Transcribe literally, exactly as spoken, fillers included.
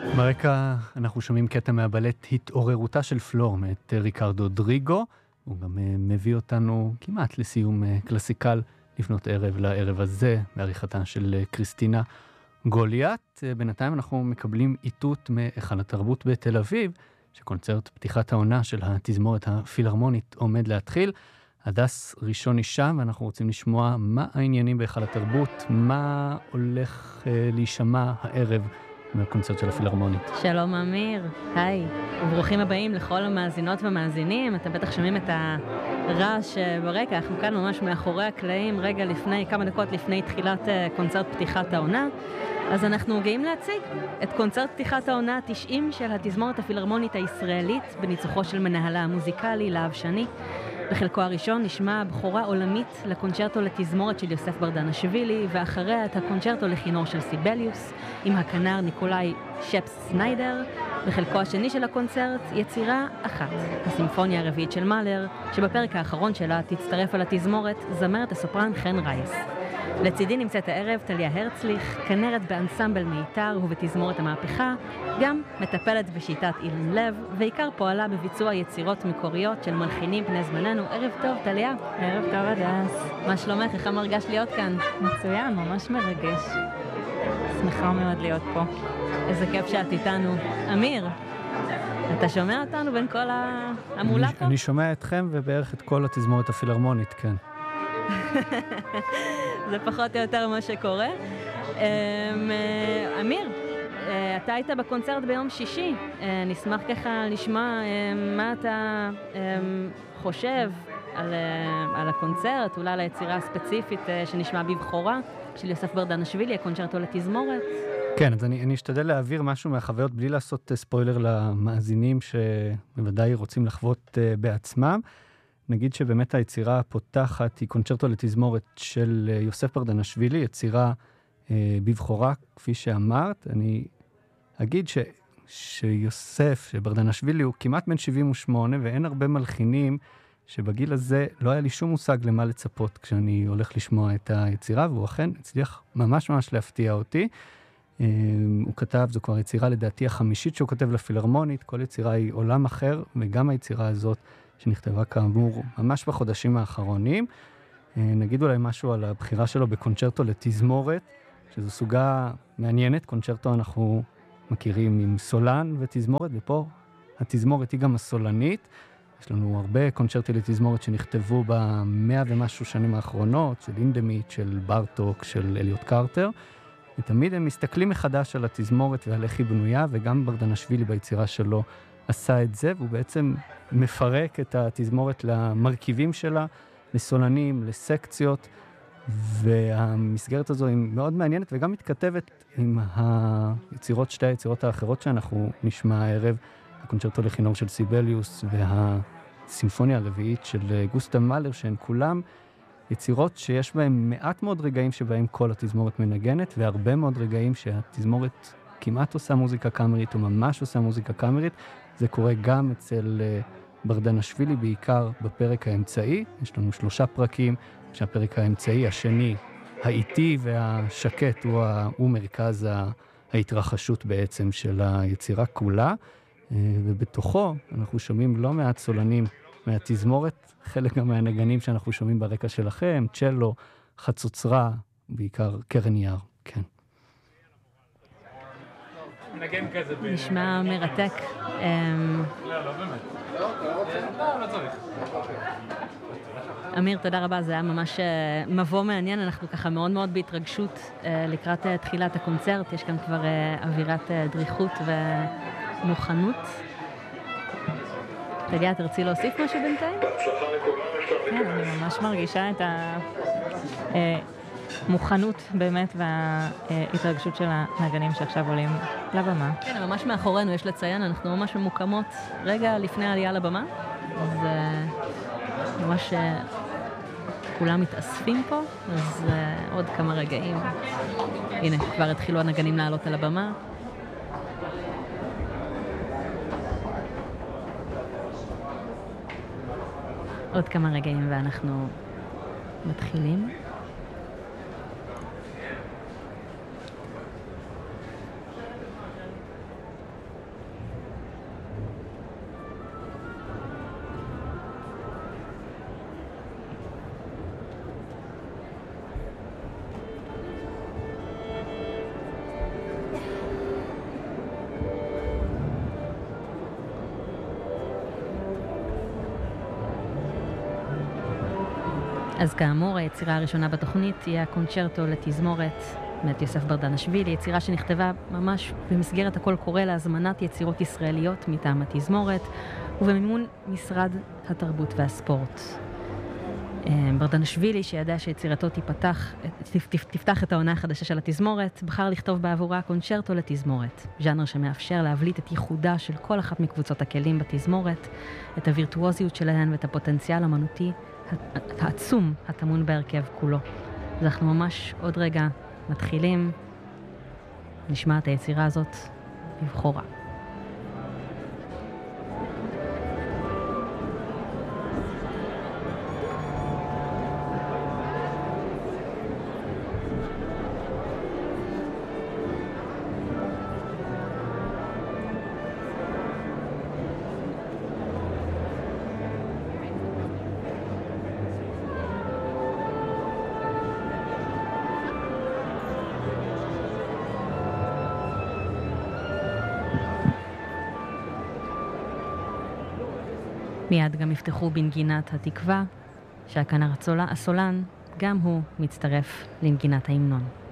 ברקע אנחנו שומעים קטע מהבלט התעוררותה של פלור מאת ריקרדו דריגו. הוא גם מביא אותנו כמעט לסיום קלאסיקל לפנות ערב לערב הזה בעריכתה של קריסטינה גוליית. בינתיים אנחנו מקבלים איתות מהיכל התרבות בתל אביב, שקונצרט פתיחת העונה של התזמורת הפילהרמונית עומד להתחיל. הדס ראשון אישה, ואנחנו רוצים לשמוע מה העניינים בהיכל התרבות, מה הולך להישמע הערב מהקונצרט של הפילהרמונית. שלום אמיר, היי, וברוכים הבאים לכל המאזינות והמאזינים. אתם בטח שומעים את הרעש ברקע, אנחנו כאן ממש מאחורי הקלעים, רגע לפני, כמה דקות לפני תחילת קונצרט פתיחת העונה. אז אנחנו גאים להציג את קונצרט פתיחת העונה ה-תשעים של התזמורת הפילהרמונית הישראלית, בניצוחו של מנהלה המוזיקלי להב שני. בחלקו הראשון נשמע בחורה עולמית לקונצ'רטו לתזמורת של יוסף ברדנשווילי, ואחריה את הקונצ'רטו לכינור של סיבליוס, עם הכנר ניקולאי שפס סניידר. בחלקו השני של הקונצרט יצירה אחת, הסימפוניה הרביעית של מאלר, שבפרק האחרון שלה תצטרף על התזמורת זמרת הסופרן חן רייס. לצידי נמצאת הערב טליה הרצליך, כנרת באנסמבל מיתר ובתזמורת המהפכה, גם מטפלת בשיטת אילן לב, ועיקר פועלה בביצוע יצירות מקוריות של מלחינים בני זמננו. ערב טוב טליה. ערב טוב הדס. מה שלומך? איך מרגש להיות כאן? מצוין, ממש מרגש. שמחה מאוד להיות פה. איזה כיף שאת איתנו. אמיר, אתה שומע אותנו בין כל המולה פה? אני שומע אתכם ובערך את כל התזמורת הפילהרמונית, כן. זה פחות או יותר מה שקורה. אמיר, אתה היית בקונצרט ביום שישי. נשמח ככה לשמוע מה אתה חושב על, על הקונצרט, אולי על היצירה הספציפית שנשמע בבחורה של יוסף ברדנשווילי, הקונצ'רטו לתזמורת. כן, אז אני, אני אשתדל להעביר משהו מהחוויות בלי לעשות ספוילר למאזינים שבוודאי רוצים לחוות בעצמם. נגיד שבאמת היצירה הפותחת היא קונצ'רטו לתזמורת של יוסף ברדנשווילי, יצירה אה, בבחורה, כפי שאמרת. אני אגיד ש, שיוסף, שברדנשווילי הוא כמעט בן שבעים ושמונה, ואין הרבה מלחינים שבגיל הזה לא היה לי שום מושג למה לצפות כשאני הולך לשמוע את היצירה, והוא אכן הצליח ממש ממש להפתיע אותי. אה, הוא כתב, זו כבר יצירה לדעתי החמישית שהוא כותב לפילהרמונית, כל יצירה היא עולם אחר, וגם היצירה הזאת שנכתבה כאמור ממש בחודשים האחרונים. נגיד אולי משהו על הבחירה שלו בקונצ'רטו לתזמורת, שזו סוגה מעניינת. קונצ'רטו אנחנו מכירים עם סולן ותזמורת, ופה התזמורת היא גם הסולנית. יש לנו הרבה קונצ'רטי לתזמורת שנכתבו במאה ומשהו שנים האחרונות, של אינדמית, של בארטוק, של אליוט קרטר, ותמיד הם מסתכלים מחדש על התזמורת ועל איך היא בנויה, וגם ברדנשווילי ביצירה שלו עשה את זה, והוא בעצם מפרק את התזמורת למרכיבים שלה, לסולנים, לסקציות, והמסגרת הזו היא מאוד מעניינת וגם מתכתבת עם היצירות, שתי היצירות האחרות שאנחנו נשמע הערב, הקונצ'רטו לכינור של סיבליוס והסימפוניה הרביעית של גוסטב מאלר, שהן כולם יצירות שיש בהן מעט מאוד רגעים שבהם כל התזמורת מנגנת, והרבה מאוד רגעים שהתזמורת כמעט עושה מוזיקה קאמרית או ממש עושה מוזיקה קאמרית. זה קורה גם אצל ברדנשווילי, בעיקר בפרק האמצעי. יש לנו שלושה פרקים, שהפרק האמצעי, השני, האיטי והשקט, הוא, ה... הוא מרכז ההתרחשות בעצם של היצירה כולה. ובתוכו אנחנו שומעים לא מעט סולנים מהתזמורת, חלק גם מהנגנים שאנחנו שומעים ברקע שלכם, צ'לו, חצוצרה, בעיקר קרן יער, כן. נשמע מרתק. לא, לא באמת. לא, לא צריך. אמיר, תודה רבה, זה היה ממש מבוא מעניין, אנחנו ככה מאוד מאוד בהתרגשות לקראת תחילת הקונצרט, יש כאן כבר אווירת דריכות ומוכנות. תגיע, תרצי להוסיף משהו בינתיים? כן, אני ממש מרגישה את המוכנות באמת וההתרגשות של הנגנים שעכשיו עולים לבמה. כן, ממש מאחורינו, יש לציין, אנחנו ממש ממוקמות רגע לפני העלייה לבמה, אז ממש כולם מתאספים פה, אז עוד כמה רגעים. הנה, כבר התחילו הנגנים לעלות על הבמה. עוד כמה רגעים ואנחנו מתחילים. אז כאמור, היצירה הראשונה בתוכנית תהיה הקונצ'רטו לתזמורת מאת יוסף ברדנשווילי, יצירה שנכתבה ממש במסגרת הקול קורא להזמנת יצירות ישראליות מטעם התזמורת ובמימון משרד התרבות והספורט. ברדנשווילי, שידע שיצירתו תפתח, תפתח את העונה החדשה של התזמורת, בחר לכתוב בעבורה קונצ'רטו לתזמורת, ז'אנר שמאפשר להבליט את ייחודה של כל אחת מקבוצות הכלים בתזמורת, את הווירטואוזיות שלהן ואת הפוטנציאל האמנותי העצום הטמון בהרכב כולו. אז אנחנו ממש עוד רגע מתחילים, נשמע את היצירה הזאת בבחורה. מיד גם יפתחו בנגינת התקווה, שהכנר הסולן גם הוא מצטרף לנגינת ההמנון.